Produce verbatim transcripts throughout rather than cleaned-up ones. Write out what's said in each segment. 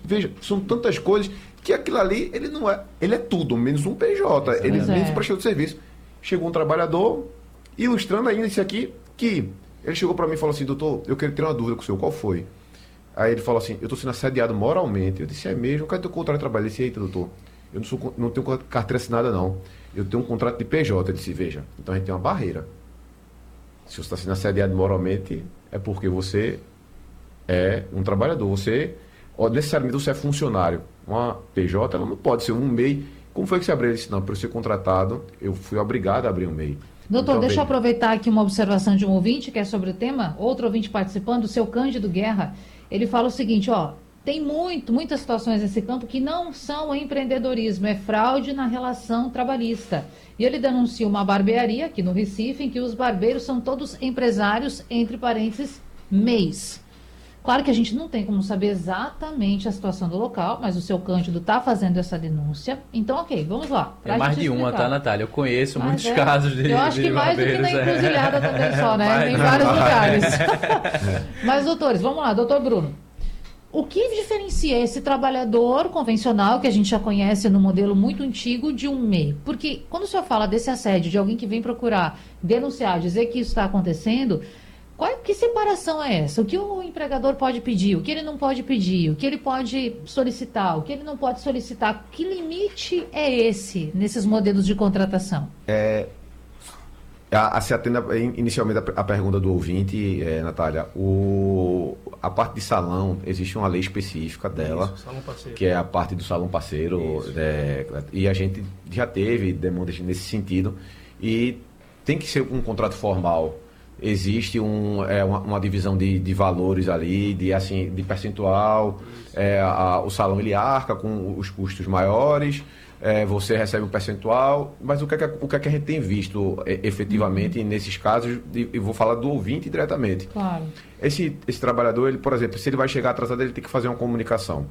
Veja, são tantas coisas que aquilo ali, ele não é, ele é tudo, menos um P J, ele é menos um prestador de serviço. Chegou um trabalhador, ilustrando ainda isso aqui, que ele chegou para mim e falou assim, doutor, eu quero ter uma dúvida com o senhor, qual foi? Aí ele falou assim, eu estou sendo assediado moralmente. Eu disse, é mesmo? Cadê o teu contrato de trabalho? Ele disse, eita, doutor, eu não, sou, não tenho carteira assinada, não. Eu tenho um contrato de P J. Ele disse, veja, então a gente tem uma barreira. Se você está sendo assediado moralmente, é porque você é um trabalhador. Você, ó, necessariamente, você é funcionário. Uma P J, ela não pode ser um M E I. Como foi que você abriu? Ele disse, não, para eu ser contratado, eu fui obrigado a abrir um M E I. Doutor, então, deixa bem, eu aproveitar aqui uma observação de um ouvinte, que é sobre o tema, outro ouvinte participando, o seu Cândido Guerra. Ele fala o seguinte, ó, tem muito, muitas situações nesse campo que não são empreendedorismo, é fraude na relação trabalhista. E ele denuncia uma barbearia aqui no Recife, em que os barbeiros são todos empresários, entre parênteses, M E Is. Claro que a gente não tem como saber exatamente a situação do local, mas o seu Cândido está fazendo essa denúncia. Então, ok, vamos lá. É mais de uma, tá, Natália? Eu conheço mas muitos é, casos de Eu acho que mais do que na encruzilhada é. também só, né? Mas, em vários lugares. Mas, doutores, vamos lá, doutor Bruno. O que diferencia esse trabalhador convencional, que a gente já conhece no modelo muito antigo, de um M E I? Porque quando o senhor fala desse assédio, de alguém que vem procurar denunciar, dizer que isso está acontecendo, qual, que separação é essa? O que o empregador pode pedir? O que ele não pode pedir? O que ele pode solicitar? O que ele não pode solicitar? Que limite é esse nesses modelos de contratação? É... A, a, se atenda inicialmente a, a pergunta do ouvinte, é, Natália, o, a parte de salão, existe uma lei específica dela, Isso, que é a parte do salão parceiro, é, e a gente já teve demandas nesse sentido, e tem que ser um contrato formal. Existe um, é, uma, uma divisão de, de valores ali, de, assim, de percentual, é, a, o salão ele arca com os custos maiores, É, você recebe um percentual, mas o que é que, o que, é que a gente tem visto é, efetivamente uhum. nesses casos, e eu vou falar do ouvinte diretamente. Claro. Esse, esse trabalhador, ele, por exemplo, se ele vai chegar atrasado, ele tem que fazer uma comunicação.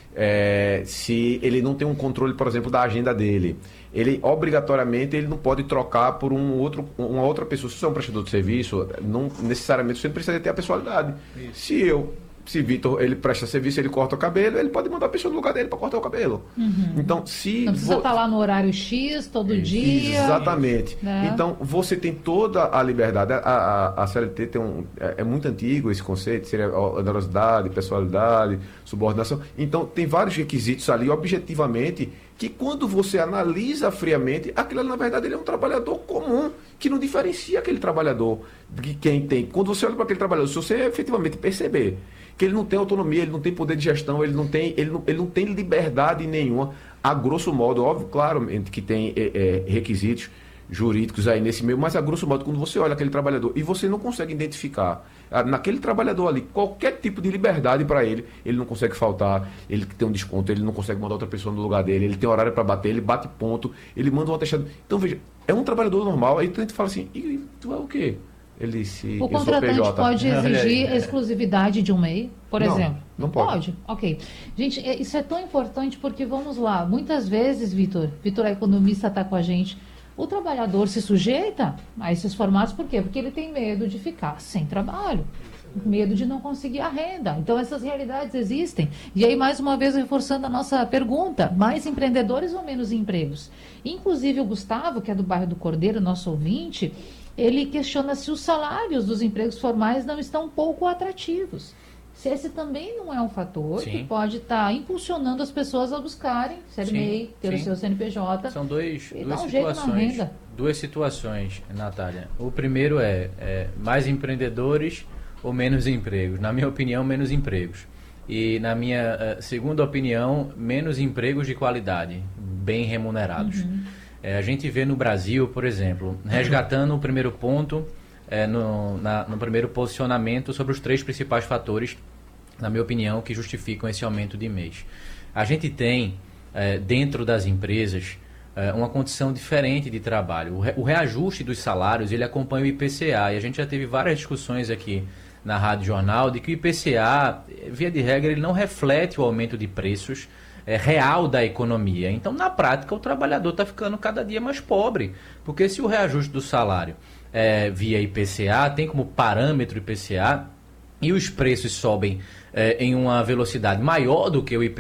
É, se ele não tem um controle, por exemplo, da agenda dele, ele obrigatoriamente ele não pode trocar por um outro, uma outra pessoa. Se você é um prestador de serviço, não necessariamente você não precisa ter a pessoalidade. Isso. Se eu... Se Vitor, ele presta serviço, ele corta o cabelo, ele pode mandar a pessoa no lugar dele para cortar o cabelo. Uhum. Então, se... Não precisa estar lá no horário X, todo dia. Exatamente. Né? Então, você tem toda a liberdade. A, a, a C L T tem um... É, é muito antigo esse conceito, seria onerosidade, pessoalidade, subordinação. Então, tem vários requisitos ali, objetivamente, que quando você analisa friamente, aquilo, na verdade, ele é um trabalhador comum, que não diferencia aquele trabalhador de quem tem. Quando você olha para aquele trabalhador, se você efetivamente perceber que ele não tem autonomia, ele não tem poder de gestão, ele não tem, ele não, ele não tem liberdade nenhuma, a grosso modo, óbvio, claro, que tem é, é, requisitos jurídicos aí nesse meio, mas a grosso modo, quando você olha aquele trabalhador e você não consegue identificar naquele trabalhador ali qualquer tipo de liberdade para ele, ele não consegue faltar, ele tem um desconto, ele não consegue mandar outra pessoa no lugar dele, ele tem horário para bater, ele bate ponto, ele manda um atestado. Então, veja, é um trabalhador normal, aí a gente fala assim, e tu é o quê? Ele disse, o contratante pode exigir exclusividade de um M E I, por não, exemplo? Não pode. Pode, ok. Gente, isso é tão importante porque, vamos lá, muitas vezes, Vitor, Vitor, a economista, está com a gente, o trabalhador se sujeita a esses formatos, por quê? Porque ele tem medo de ficar sem trabalho, medo de não conseguir a renda. Então, essas realidades existem. E aí, mais uma vez, reforçando a nossa pergunta, mais empreendedores ou menos empregos? Inclusive, o Gustavo, que é do bairro do Cordeiro, nosso ouvinte, ele questiona se os salários dos empregos formais não estão pouco atrativos. Se esse também não é um fator sim. que pode estar tá impulsionando as pessoas a buscarem ser sim, M E I, ter sim. o seu C N P J. São dois, e duas um situações. Duas situações, Natália. O primeiro é, é mais empreendedores ou menos empregos. Na minha opinião, menos empregos. E na minha uh, segunda opinião, menos empregos de qualidade, bem remunerados. Uhum. É, a gente vê no Brasil, por exemplo, resgatando o primeiro ponto, é, no, na, no primeiro posicionamento sobre os três principais fatores, na minha opinião, que justificam esse aumento de mês. A gente tem, é, dentro das empresas, é, uma condição diferente de trabalho. O, re, o reajuste dos salários, ele acompanha o I P C A, e a gente já teve várias discussões aqui na Rádio Jornal, de que o I P C A, via de regra, ele não reflete o aumento de preços É, real da economia. Então, na prática, o trabalhador está ficando cada dia mais pobre, porque se o reajuste do salário é, via I P C A, tem como parâmetro I P C A, e os preços sobem é, em uma velocidade maior do que o I P C A,